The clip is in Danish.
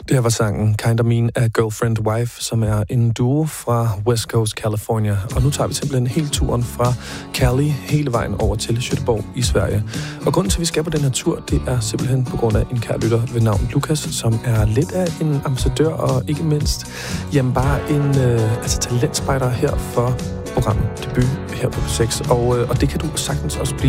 Det her var sangen Kind of Mean af Girlfriend Wife, som er en duo fra West Coast, California. Og nu tager vi simpelthen hele turen fra Cali hele vejen over til Göteborg i Sverige. Og grunden til, at vi skal på den her tur, det er simpelthen på grund af en kær lytter ved navn Lukas, som er lidt af en ambassadør og ikke mindst bare en talentspejder her for programmet Debut her på 6. Og det kan du sagtens også blive